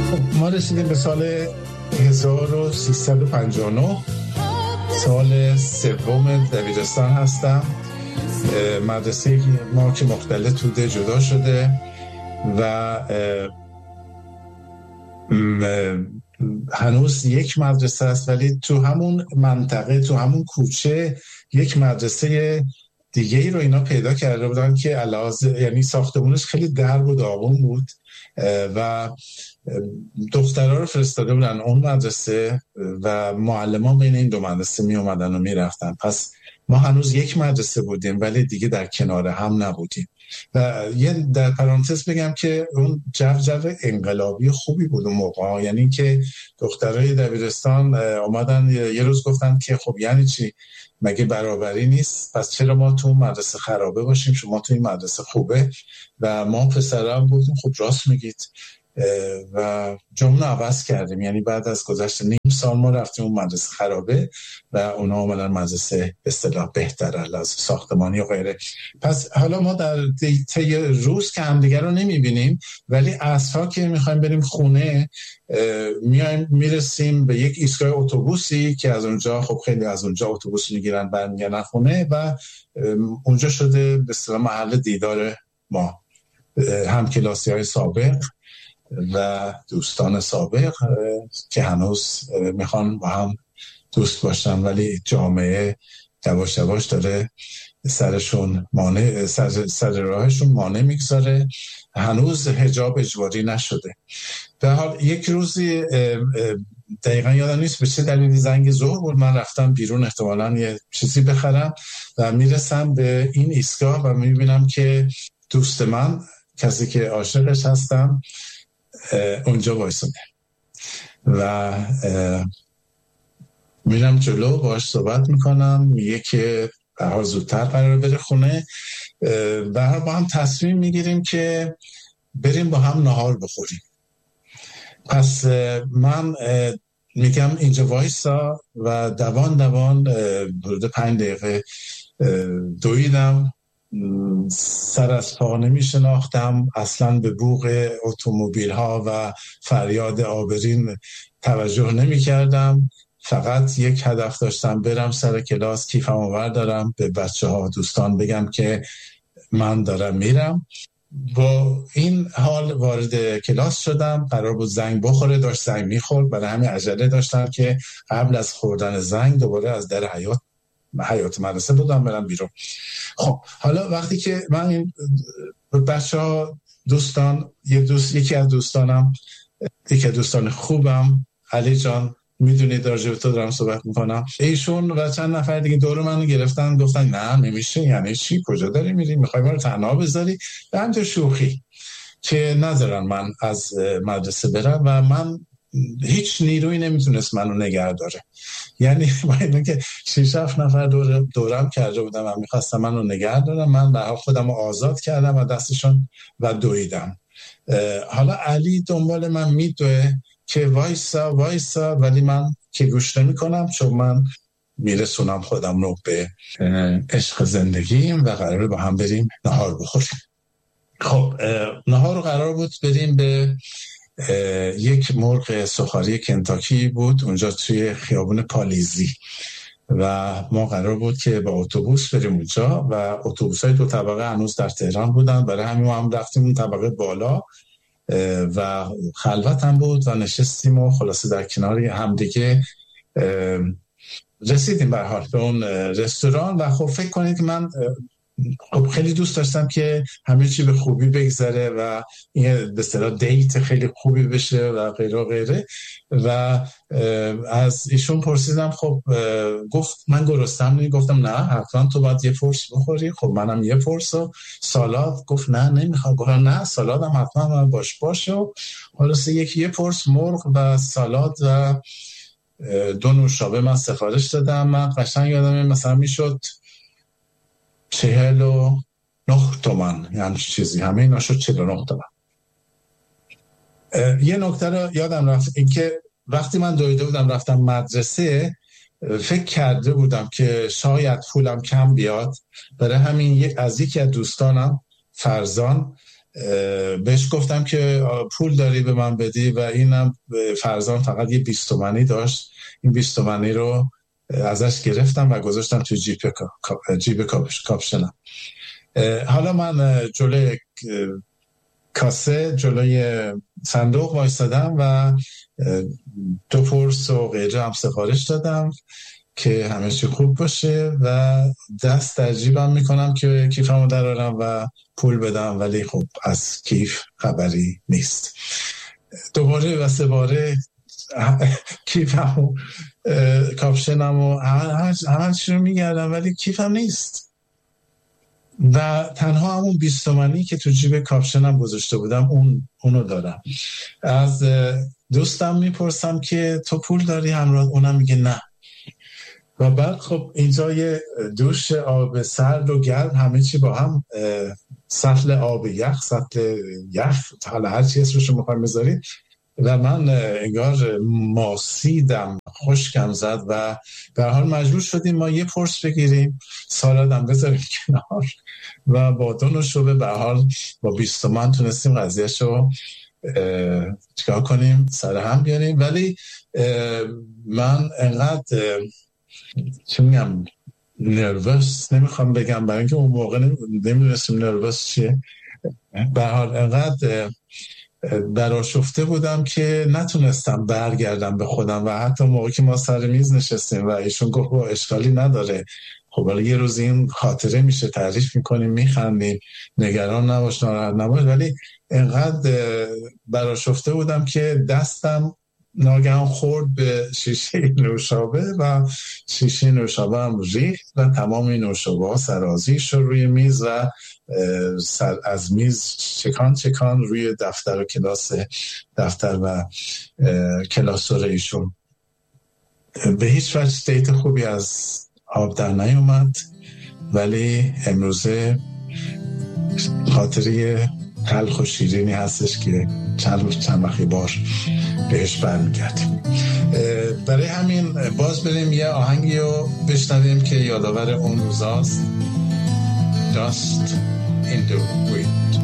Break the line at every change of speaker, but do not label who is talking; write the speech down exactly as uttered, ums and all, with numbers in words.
ما رسیدیم به سال هزار و سیصد و پنجاه و نه، سال سوم دبیرستان هستم. مدرسه ما که مختلط بوده جدا شده و هنوز یک مدرسه است، ولی تو همون منطقه، تو همون کوچه یک مدرسه دیگه ای رو اینا پیدا کرده بودن که علاوه یعنی ساختمونش خیلی درب و داغون بود و دخترها رو فرستاده بودن اون مدرسه و معلمان بین این دو مدرسه می اومدن و می رفتن. پس ما هنوز یک مدرسه بودیم ولی دیگه در کنار هم نبودیم. و یه در پرانتز بگم که اون جو جو انقلابی خوبی بود اون موقع، یعنی که دخترای دبیرستان اومدن یه روز گفتن که خب یعنی چی، مگه برابری نیست؟ پس چرا ما تو مدرسه خرابه باشیم، شما تو این مدرسه خوبه؟ و ما پسرام گفتیم خب راست میگید و جامون عوض کردیم. یعنی بعد از گذشت نیم سال ما رفتیم اون مدرسه خرابه و اونا اومدن مدرسه به اصطلاح بهتر از ساختمانی و غیره. پس حالا ما در طی روز که همدیگه رو نمیبینیم، ولی عصرها که میخوایم بریم خونه میایم میرسیم به یک ایستگاه اتوبوسی که از اونجا خب خیلی از اونجا اتوبوس میگیرن برمیگردن خونه و اونجا شده به اصطلاح محل دیدار ما، هم کلاسی های سابق و دوستان سابق که هنوز میخوان با هم دوست باشن، ولی جامعه یواش یواش داره سرشون مانع سر, سر راهشون مانع میگذاره. هنوز حجاب اجباری نشده. به حال یک روزی دقیقا یادم نیست به چه دلیلی زنگ ظهر بود، من رفتم بیرون احتمالاً یه چیزی بخرم و میرسم به این ایستگاه و میبینم که دوست من، کسی که عاشقش هستم، اونجا وایساده و میرم جلو باهاش صحبت میکنم، میگه که به هر زودتر قرار بره خونه و هر با هم تصمیم میگیریم که بریم با هم نهار بخوریم. پس من میگم اینجا وایسا و دوان دوان حدود پنج دقیقه دویدم، سر از پا نمی شناختم، اصلا به بوق اتومبیل ها و فریاد آبرین توجه نمی کردم، فقط یک هدف داشتم، برم سر کلاس، کیفمو بردارم، به بچه ها دوستان بگم که من دارم میرم. با این حال وارد کلاس شدم، قرار بود زنگ بخوره، داشت زنگ میخورد، برای همین عجله داشتم که قبل از خوردن زنگ دوباره از در حیاط حیات مدرسه بودم برم بیرون. خب حالا وقتی که من این بچه ها دوستان یه دوست یکی از دوستانم یکی از دوستان خوبم علی جان، میدونی راجع به تو دارم صحبت میکنم، ایشون و چند نفر دیگه دور منو گرفتن گفتن نه نمیشه، یعنی چی، کجا داری میری، میخوای ما رو تنها بذاری؟ به همین شوخی که نذارن من از مدرسه برم و من هیچ نیرویی نمیتونست منو نگه داره. یعنی باید که شش هفت نفر دور دورم کرده بودم و میخواستم منو نگه دارم، من به حال خودم رو آزاد کردم و دستشون و دویدم. حالا علی دنبال من میدوه که وایسا وایسا، ولی من که گوش نمی کنم، چون من میرسونم خودم رو به عشق زندگیم و قراره با هم بریم نهار بخوریم. خب نهار رو قرار بود بریم به یک مرغ سوخاری کنتاکی بود اونجا توی خیابون پالیزی و ما قرار بود که با اتوبوس بریم اونجا و اتوبوس‌های دو طبقه هنوز در تهران بودن، برای همین ما هم رفتیم اون طبقه بالا و خلوت هم بود و نشستیم و خلاصه در کنار همدیگه رسیدیم به هر حال به اون رستوران. و خب فکر کنید که من خب خیلی دوست داشتم که همه چی به خوبی بگذره و این به اصطلاح دیت خیلی خوبی بشه و غیره و غیره. و از ایشون پرسیدم خب گفت من گرسنه‌ام نیست، گفتم نه حتما تو باید یه فرس بخوری، خب منم یه فرس و سالاد، گفت نه نمیخوام، گفتم نه سالادم حتما من باش باشه. خلاصه یکی یه فرس مرغ و سالاد و دو نوشابه من سفارش دادم. من قشنگ یادم مثلا میشد چهل و نه تومن یعنی چیزی، همه اینا شد چهل و نه تومن. یه نکته رو یادم رفت، این که وقتی من دویده بودم رفتم مدرسه فکر کرده بودم که شاید پولم کم بیاد، برای همین از یکی از دوستانم فرزان بهش گفتم که پول داری به من بدی و اینم فرزان فقط یه بیست تومانی داشت. این بیست تومانی رو ازش گرفتم و گذاشتم توی جیب جیب کاپشنم. حالا من جلوی کاسه جلوی صندوق وایسادم و دو پرس و غیره هم سفارش دادم که همه چی خوب باشه و دست در جیبم میکنم که کیفمو درارم و پول بدم، ولی خب از کیف خبری نیست. دوباره و سه باره کیفمو کاپشنمو همه چی رو میگردم ولی کیفم نیست و تنها همون بیست تومانی که تو جیب کاپشنم گذاشته بودم اون اونو دارم. از دوستم میپرسم که تو پول داری همراه؟ اونم میگه نه. و بعد خب اینجا یه دوش آب سرد و گرم همه چی با هم، سطل آب یخ، سطل یخ، حالا هر چی اسمشو میخوایم بذارید و من انگار ماسیدم، خشکم زد و به هر حال مجبور شدیم ما یه پرس بگیریم، سالادم بذاریم کنار و با دو نوشابه به هر حال با بیست تومن تونستیم قضیهشو چیکار کنیم، سر هم بیاریم. ولی من انقدر چه میگم نروس نمیخوام بگم برای اینکه اون موقع نمیدونستیم نروس چیه، به هر حال انقدر برآشفته بودم که نتونستم برگردم به خودم و حتی موقعی که ما سر میز نشستیم و ایشون گفت با اشکالی نداره، خب حالا یه روز این خاطره میشه، تعریف میکنیم، میخندیم، نگران نباش، ناراحت نباش، ولی انقدر برآشفته بودم که دستم ناگهان خورد به شیشه نوشابه و شیشه نوشابه هم ریخت و تمام این نوشابه ها سرازیر شد روی میز و سر از میز چکان چکان روی دفتر و کلاس دفتر و کلاسور ایشون. به هیچ وجه دیت خوبی از آب در نیومد، ولی امروزه خاطره تلخ و شیرینی هستش که چند چند وقتی بار بهش برمیگردیم. برای همین باز بریم یه آهنگی رو بشنویم که یادآور اون روزاست. Dust in the wind.